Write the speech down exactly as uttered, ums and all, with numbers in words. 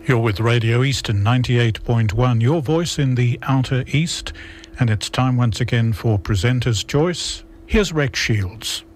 You're with Radio Eastern ninety-eight point one, your voice in the Outer East, and it's time once again for Presenter's Choice. Here's Rex Shields.